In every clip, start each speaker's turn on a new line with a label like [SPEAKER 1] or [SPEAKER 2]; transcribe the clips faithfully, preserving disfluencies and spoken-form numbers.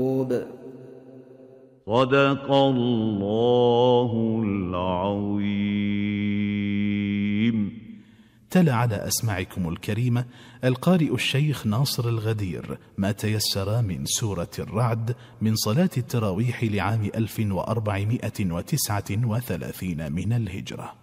[SPEAKER 1] صدق الله العظيم.
[SPEAKER 2] تلا على أسماعكم الكريمة القارئ الشيخ ناصر الغدير ما تيسر من سورة الرعد من صلاة التراويح لعام ألف وأربعمائة وتسعة وثلاثين من الهجرة.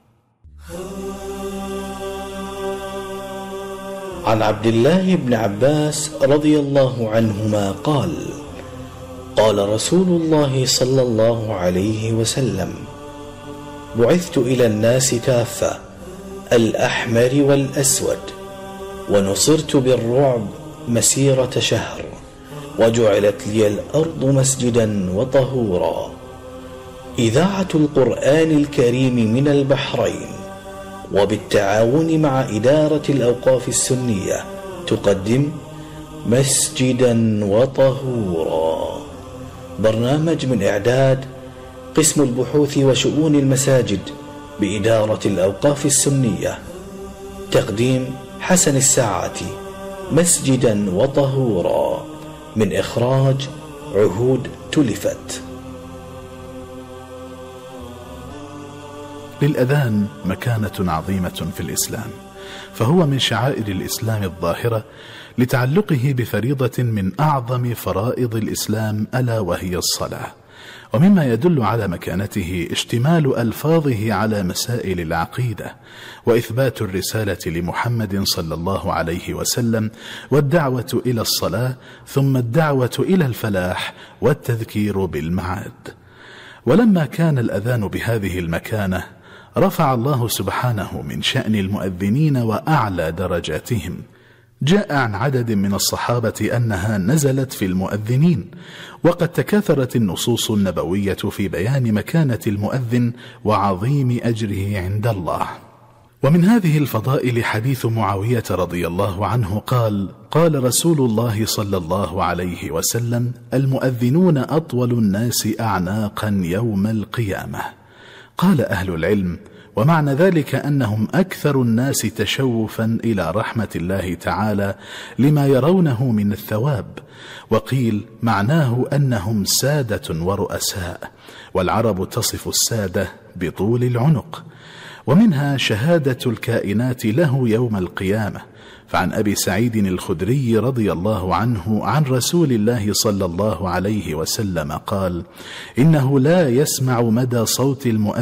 [SPEAKER 3] عن عبد الله بن عباس رضي الله عنهما قال: قال رسول الله صلى الله عليه وسلم: بعثت إلى الناس كافة، الأحمر والأسود، ونصرت بالرعب مسيرة شهر، وجعلت لي الأرض مسجدا وطهورا. إذاعة القرآن الكريم من البحرين وبالتعاون مع إدارة الأوقاف السنية تقدم مسجدا وطهورا، برنامج من إعداد قسم البحوث وشؤون المساجد بإدارة الأوقاف السنية. تقديم حسن الساعاتي. مسجدا وطهورا، من إخراج عهود تلفت.
[SPEAKER 2] للأذان مكانة عظيمة في الإسلام، فهو من شعائر الإسلام الظاهرة لتعلقه بفريضة من أعظم فرائض الإسلام، ألا وهي الصلاة. ومما يدل على مكانته اشتمال ألفاظه على مسائل العقيدة، وإثبات الرسالة لمحمد صلى الله عليه وسلم، والدعوة إلى الصلاة، ثم الدعوة إلى الفلاح، والتذكير بالمعاد. ولما كان الأذان بهذه المكانة رفع الله سبحانه من شأن المؤذنين وأعلى درجاتهم. جاء عن عدد من الصحابة أنها نزلت في المؤذنين، وقد تكاثرت النصوص النبوية في بيان مكانة المؤذن وعظيم أجره عند الله. ومن هذه الفضائل حديث معاوية رضي الله عنه قال: قال رسول الله صلى الله عليه وسلم: المؤذنون أطول الناس أعناقا يوم القيامة. قال أهل العلم: ومعنى ذلك أنهم أكثر الناس تشوفا إلى رحمة الله تعالى لما يرونه من الثواب. وقيل معناه أنهم سادة ورؤساء، والعرب تصف السادة بطول العنق. ومنها شهادة الكائنات له يوم القيامة. فعن أبي سعيد الخدري رضي الله عنه عن رسول الله صلى الله عليه وسلم قال: إنه لا يسمع مدى صوت المؤذن